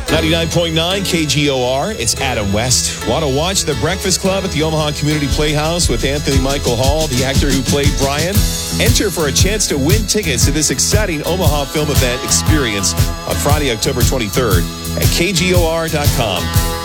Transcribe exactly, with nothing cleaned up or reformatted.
ninety-nine point nine K G O R, it's Adam West. Want to watch The Breakfast Club at the Omaha Community Playhouse with Anthony Michael Hall, the actor who played Brian? Enter for a chance to win tickets to this exciting Omaha film event experience on Friday, October twenty-third at K G O R dot com.